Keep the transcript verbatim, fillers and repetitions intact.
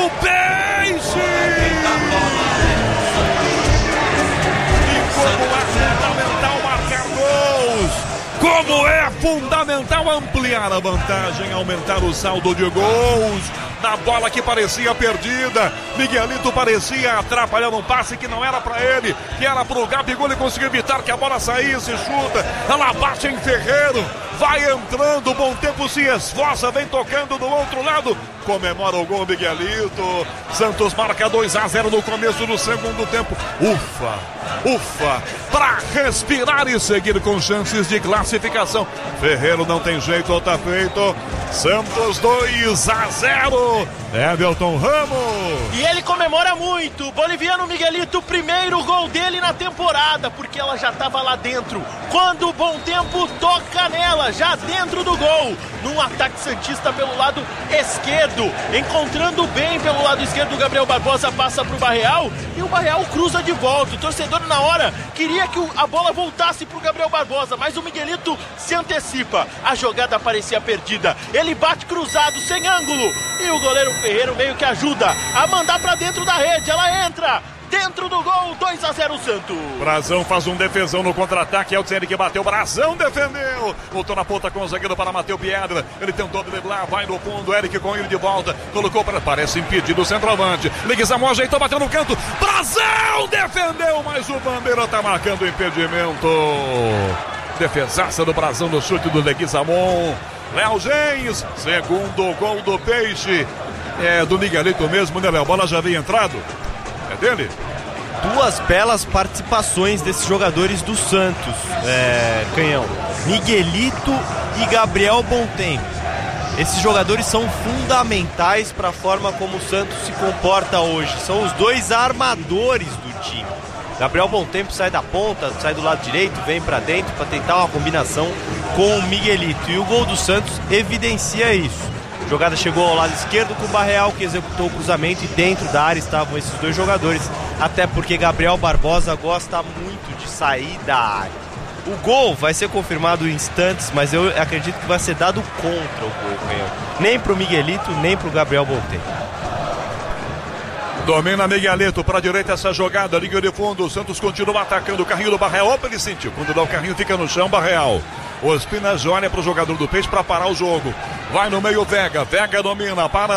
do Peixe! E como é fundamental marcar gols! Como é fundamental ampliar a vantagem, aumentar o saldo de gols. Na bola que parecia perdida, Miguelito parecia atrapalhando um passe que não era para ele, que era para o Gabigol. Ele conseguiu evitar que a bola saísse, chuta, ela bate em Ferreiro, vai entrando, o Bom Tempo se esforça, vem tocando do outro lado, comemora o gol Miguelito. Santos marca dois a zero no começo do segundo tempo. Ufa, ufa, para respirar e seguir com chances de classificação. Ferreiro não tem jeito, tá feito. Santos dois a zero. Everton Ramos. E ele comemora muito. Boliviano Miguelito, primeiro gol dele na temporada, porque ela já estava lá dentro. Quando o Bom Tempo toca nela, já dentro do gol, num ataque santista pelo lado esquerdo, encontrando bem pelo lado esquerdo, o Gabriel Barbosa passa pro Barreal e o Barreal cruza de volta. O torcedor na hora queria que a bola voltasse pro Gabriel Barbosa, mas o Miguelito se antecipa. A jogada parecia perdida. Ele bate cruzado, sem ângulo, e o goleiro Ferreiro meio que ajuda a mandar pra dentro da rede. Ela entra dentro do gol, dois a zero Santos. Brazão faz um defesão no contra-ataque, é o Tsene que bateu, Brazão defendeu, voltou na ponta com o zagueiro para Matheus Piedra, ele tentou driblar, vai no fundo, Eric com ele de volta, colocou para, parece impedido o centroavante, Leguizamon ajeitou, bateu no canto, Brazão defendeu, mas o Bandeira tá marcando o impedimento. Defesaça do Brazão no chute do Leguizamon. Léo Gens, segundo gol do Peixe, é do Miguelito mesmo, né, Léo? A bola já havia entrado, é dele? Duas belas participações desses jogadores do Santos, é, Canhão, Miguelito e Gabriel Bom Tempo. Esses jogadores são fundamentais para a forma como o Santos se comporta hoje, são os dois armadores do time. Gabriel Bom Tempo sai da ponta, sai do lado direito, vem para dentro para tentar uma combinação com o Miguelito. E o gol do Santos evidencia isso. A jogada chegou ao lado esquerdo com o Barreal, que executou o cruzamento, e dentro da área estavam esses dois jogadores. Até porque Gabriel Barbosa gosta muito de sair da área. O gol vai ser confirmado em instantes, mas eu acredito que vai ser dado contra o gol, Canhão. Nem pro Miguelito, nem pro Gabriel Bom Tempo. Domina Miguelito para a direita essa jogada, linha de fundo, o Santos continua atacando, o carrinho do Barreal, opa, ele sentiu, quando dá o carrinho fica no chão, Barreal. O Espinaz olha para o jogador do Peixe para parar o jogo, vai no meio Vega, Vega domina, para